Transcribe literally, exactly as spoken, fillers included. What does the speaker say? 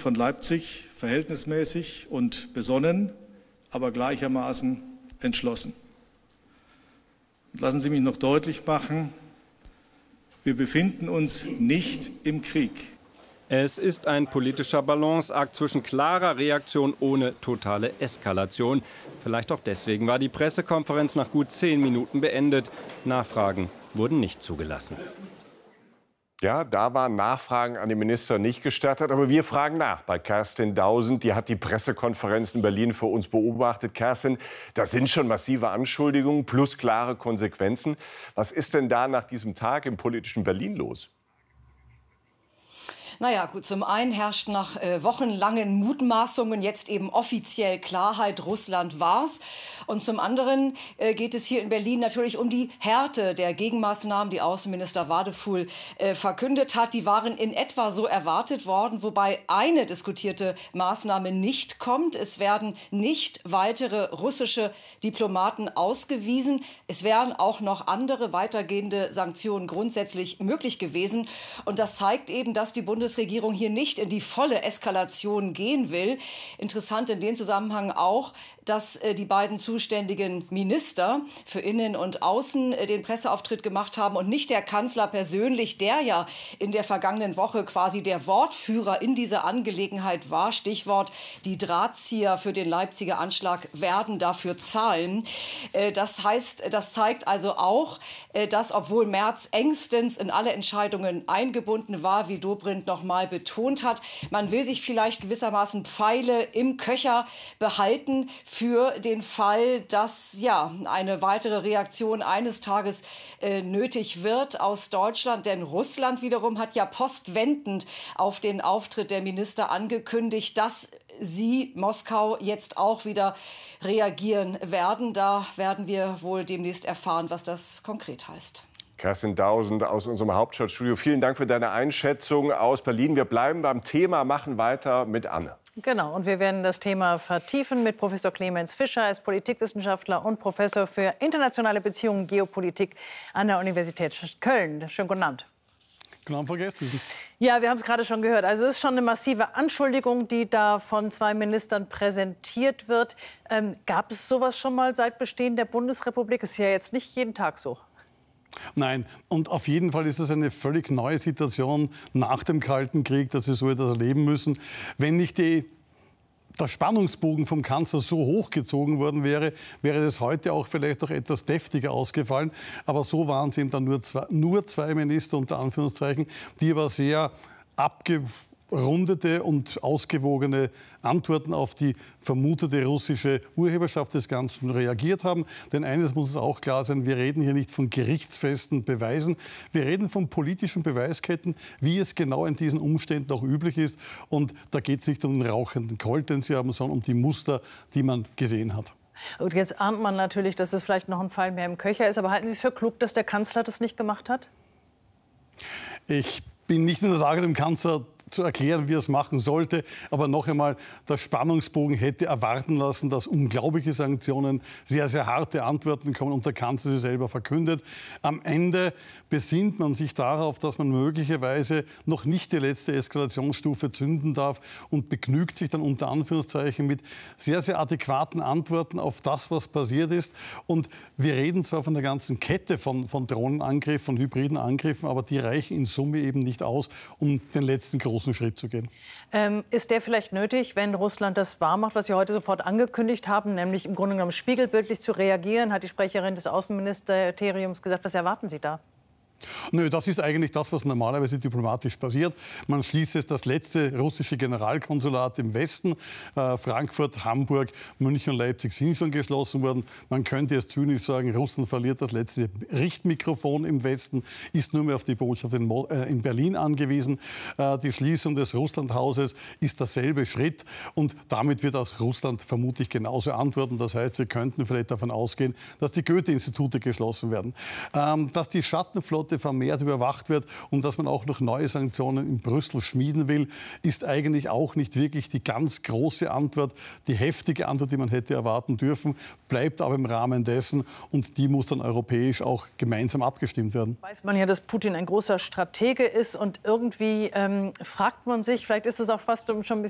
von Leipzig verhältnismäßig und besonnen, aber gleichermaßen entschlossen. Und lassen Sie mich noch deutlich machen, wir befinden uns nicht im Krieg. Es ist ein politischer Balanceakt zwischen klarer Reaktion ohne totale Eskalation. Vielleicht auch deswegen war die Pressekonferenz nach gut zehn Minuten beendet. Nachfragen wurden nicht zugelassen. Ja, da waren Nachfragen an den Minister nicht gestattet. Aber wir fragen nach bei Kerstin Dausend. Die hat die Pressekonferenz in Berlin für uns beobachtet. Kerstin, das sind schon massive Anschuldigungen plus klare Konsequenzen. Was ist denn da nach diesem Tag im politischen Berlin los? Naja, gut, zum einen herrscht nach äh, wochenlangen Mutmaßungen jetzt eben offiziell Klarheit, Russland war's. Und zum anderen äh, geht es hier in Berlin natürlich um die Härte der Gegenmaßnahmen, die Außenminister Wadefuhl äh, verkündet hat. Die waren in etwa so erwartet worden, wobei eine diskutierte Maßnahme nicht kommt. Es werden nicht weitere russische Diplomaten ausgewiesen. Es wären auch noch andere weitergehende Sanktionen grundsätzlich möglich gewesen. Und das zeigt eben, dass die Bundesregierung Bundesregierung hier nicht in die volle Eskalation gehen will. Interessant in dem Zusammenhang auch, dass äh, die beiden zuständigen Minister für Innen und Außen äh, den Presseauftritt gemacht haben und nicht der Kanzler persönlich, der ja in der vergangenen Woche quasi der Wortführer in dieser Angelegenheit war. Stichwort, die Drahtzieher für den Leipziger Anschlag werden dafür zahlen. Äh, das heißt, das zeigt also auch, äh, dass obwohl Merz engstens in alle Entscheidungen eingebunden war, wie Dobrindt noch mal betont hat, man will sich vielleicht gewissermaßen Pfeile im Köcher behalten für den Fall, dass ja eine weitere Reaktion eines Tages äh, nötig wird aus Deutschland. Denn Russland wiederum hat ja postwendend auf den Auftritt der Minister angekündigt, dass sie, Moskau, jetzt auch wieder reagieren werden. Da werden wir wohl demnächst erfahren, was das konkret heißt. Kerstin Dausend aus unserem Hauptstadtstudio. Vielen Dank für deine Einschätzung aus Berlin. Wir bleiben beim Thema, machen weiter mit Anne. Genau, und wir werden das Thema vertiefen mit Professor Clemens Fischer. Er ist Politikwissenschaftler und Professor für internationale Beziehungen und Geopolitik an der Universität Köln. Schönen guten Abend. Guten Abend, Frau Gerstwiesen. Ja, wir haben es gerade schon gehört. Also es ist schon eine massive Anschuldigung, die da von zwei Ministern präsentiert wird. Ähm, gab es sowas schon mal seit Bestehen der Bundesrepublik? Ist ja jetzt nicht jeden Tag so. Nein, und auf jeden Fall ist es eine völlig neue Situation nach dem Kalten Krieg, dass Sie so etwas erleben müssen. Wenn nicht die, der Spannungsbogen vom Kanzler so hochgezogen worden wäre, wäre das heute auch vielleicht noch etwas deftiger ausgefallen. Aber so waren es eben dann nur zwei, nur zwei Minister, unter Anführungszeichen, die aber sehr abge rundete und ausgewogene Antworten auf die vermutete russische Urheberschaft des Ganzen reagiert haben. Denn eines muss es auch klar sein, wir reden hier nicht von gerichtsfesten Beweisen, wir reden von politischen Beweisketten, wie es genau in diesen Umständen auch üblich ist. Und da geht es nicht um den rauchenden Colt, den Sie haben, sondern um die Muster, die man gesehen hat. Und jetzt ahnt man natürlich, dass es vielleicht noch ein Fall mehr im Köcher ist. Aber halten Sie es für klug, dass der Kanzler das nicht gemacht hat? Ich bin nicht in der Lage, dem Kanzler zu erklären, wie er es machen sollte. Aber noch einmal, der Spannungsbogen hätte erwarten lassen, dass unglaubliche Sanktionen, sehr, sehr harte Antworten kommen und der Kanzler sie selber verkündet. Am Ende besinnt man sich darauf, dass man möglicherweise noch nicht die letzte Eskalationsstufe zünden darf und begnügt sich dann unter Anführungszeichen mit sehr, sehr adäquaten Antworten auf das, was passiert ist. Und wir reden zwar von der ganzen Kette von, von Drohnenangriffen, von hybriden Angriffen, aber die reichen in Summe eben nicht aus, um den letzten großen Schritt zu gehen. Ähm, ist der vielleicht nötig, wenn Russland das wahrmacht, was Sie heute sofort angekündigt haben, nämlich im Grunde genommen spiegelbildlich zu reagieren, hat die Sprecherin des Außenministeriums gesagt. Was erwarten Sie da? Nö, das ist eigentlich das, was normalerweise diplomatisch passiert. Man schließt es das letzte russische Generalkonsulat im Westen. Äh, Frankfurt, Hamburg, München und Leipzig sind schon geschlossen worden. Man könnte es zynisch sagen, Russland verliert das letzte Richtmikrofon im Westen, ist nur mehr auf die Botschaft in, Mo äh, in Berlin angewiesen. Äh, die Schließung des Russlandhauses ist derselbe Schritt und damit wird auch Russland vermutlich genauso antworten. Das heißt, wir könnten vielleicht davon ausgehen, dass die Goethe-Institute geschlossen werden. Ähm, dass die Schattenflotte vermehrt überwacht wird und dass man auch noch neue Sanktionen in Brüssel schmieden will, ist eigentlich auch nicht wirklich die ganz große Antwort. Die heftige Antwort, die man hätte erwarten dürfen, bleibt aber im Rahmen dessen und die muss dann europäisch auch gemeinsam abgestimmt werden. Weiß man ja, dass Putin ein großer Stratege ist und irgendwie ähm, fragt man sich, vielleicht ist es auch fast schon ein